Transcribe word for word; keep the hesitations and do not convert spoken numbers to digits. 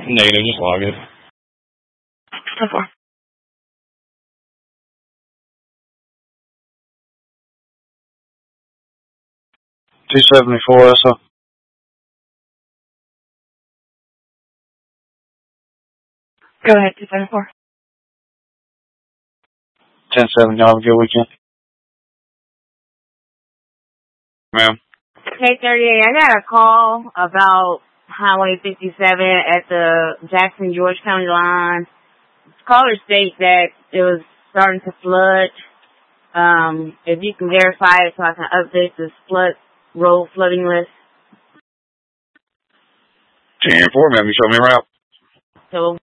Negative, just log it. ten four. two seventy-four, S O. Go ahead, two seventy-four. ten seven, y'all have a good weekend. Ma'am. K thirty-eight, I got a call about Highway fifty-seven at the Jackson-George County line. Caller states that it was starting to flood. Um, if you can verify it so I can update the flood road flooding list. ten four, ma'am, you show me around. So